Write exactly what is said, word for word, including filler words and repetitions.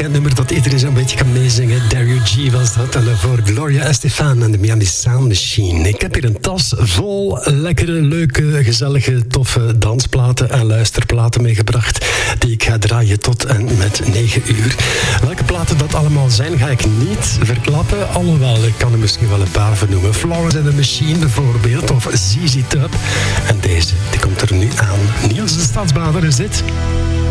bekend nummer dat iedereen zo'n beetje kan meezingen. Dario G was dat. En daarvoor Gloria Estefan en de Miami Sound Machine. Ik heb hier een tas vol lekkere, leuke, gezellige, toffe dansplaten en luisterplaten meegebracht. Die ik ga draaien tot en met negen uur. Welke platen dat allemaal zijn, ga ik niet verklappen. Alhoewel, ik kan er misschien wel een paar vernoemen. Florence and the Machine bijvoorbeeld. Of Z Z Top. En deze, die komt er nu aan. Niels de Stadsbader is dit.